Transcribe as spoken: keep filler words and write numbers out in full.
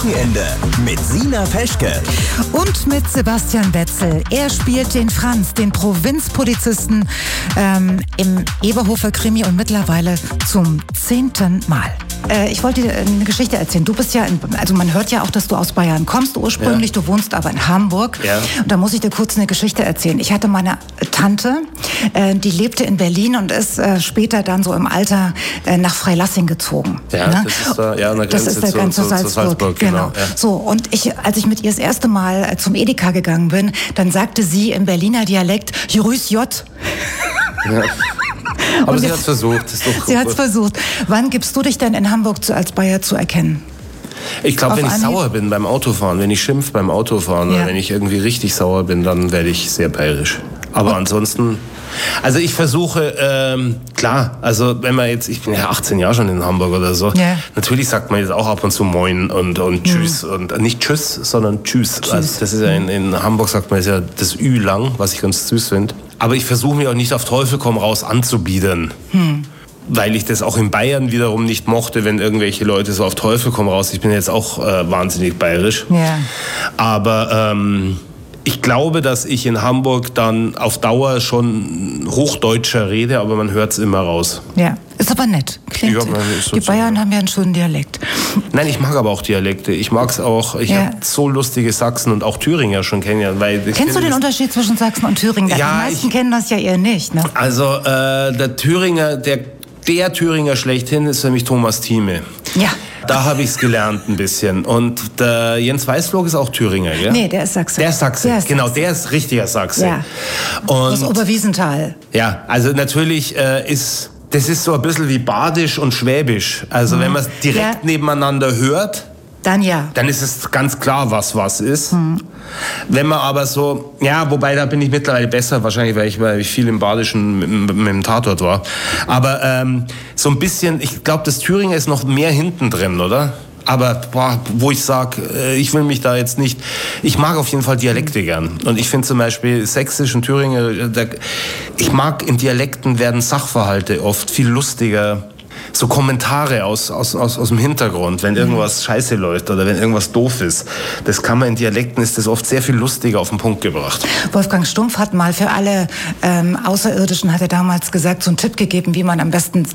Ende mit Sina Peschke und mit Sebastian Wetzel. Er spielt den Franz, den Provinzpolizisten ähm, im Eberhofer Krimi und mittlerweile zum zehnten Mal. Äh, ich wollte dir eine Geschichte erzählen. Du bist ja, in, also man hört ja auch, dass du aus Bayern kommst ursprünglich. Ja. Du wohnst aber in Hamburg. Ja. Und da muss ich dir kurz eine Geschichte erzählen. Ich hatte meine Tante, äh, die lebte in Berlin und ist äh, später dann so im Alter äh, nach Freilassing gezogen. Ja, ne? Das ist da, ja, an der Grenze das ist der zu, Grenze zu, Salzburg. zu Salzburg. Genau. Genau. Ja. So, und ich, als ich mit ihr das erste Mal äh, zum Edeka gegangen bin, dann sagte sie im Berliner Dialekt, Grüß J. Ja. Aber und sie jetzt, hat es versucht. Ist doch sie hat es versucht. Wann gibst du dich denn in Hamburg zu, als Bayer zu erkennen? Ich glaube, wenn ich Anhieb? sauer bin beim Autofahren, wenn ich schimpf beim Autofahren, ja. oder wenn ich irgendwie richtig sauer bin, dann werde ich sehr bayerisch. Aber oh. ansonsten, also ich versuche, ähm, klar, also wenn man jetzt, ich bin ja achtzehn Jahre schon in Hamburg oder so, ja. natürlich sagt man jetzt auch ab und zu Moin und, und Tschüss. Mhm. Und nicht Tschüss, sondern Tschüss. Tschüss. Also das ist ja in, in Hamburg sagt man ja das Ü lang, was ich ganz süß finde. Aber ich versuche mich auch nicht auf Teufel komm raus anzubiedern. Hm. Weil ich das auch in Bayern wiederum nicht mochte, wenn irgendwelche Leute so auf Teufel komm raus. Ich bin jetzt auch äh, wahnsinnig bayerisch. Ja. Aber ähm, ich glaube, dass ich in Hamburg dann auf Dauer schon Hochdeutscher rede, aber man hört es immer raus. Ja, ist aber nett. Klingt. Ja, die Bayern haben ja einen schönen Dialekt. Nein, ich mag aber auch Dialekte. Ich mag es auch. Ich ja. habe so lustige Sachsen und auch Thüringer schon kennengelernt. Weil Kennst du den Unterschied zwischen Sachsen und Thüringen? Ja, die meisten ich, kennen das ja eher nicht. Ne? Also äh, der Thüringer, der, der Thüringer schlechthin ist nämlich Thomas Thieme. Ja. Da habe ich es gelernt ein bisschen. Und der Jens Weißflog ist auch Thüringer, ja? Nee, der ist Sachse. Der ist Sachse, der ist genau, Sachse. Der ist richtiger Sachse. Ja. Und aus Oberwiesenthal. Ja, also natürlich äh, ist, das ist so ein bisschen wie Badisch und Schwäbisch. Also mhm. wenn man es direkt ja. nebeneinander hört, dann ja. Dann ist es ganz klar, was was ist. Hm. Wenn man aber so, ja, wobei da bin ich mittlerweile besser, wahrscheinlich, weil ich, weil ich viel im Badischen mit, mit, mit dem Tatort war. Aber ähm, so ein bisschen, ich glaube, das Thüringer ist noch mehr hinten drin, oder? Aber boah, wo ich sage, ich will mich da jetzt nicht... Ich mag auf jeden Fall Dialekte gern. Und ich finde zum Beispiel Sächsisch und Thüringer... Da, ich mag, in Dialekten werden Sachverhalte oft viel lustiger. So Kommentare aus, aus, aus, aus dem Hintergrund, wenn irgendwas scheiße läuft oder wenn irgendwas doof ist. Das kann man in Dialekten, ist das oft sehr viel lustiger auf den Punkt gebracht. Wolfgang Stumpf hat mal für alle ähm, Außerirdischen, hat er damals gesagt, so einen Tipp gegeben, wie man am besten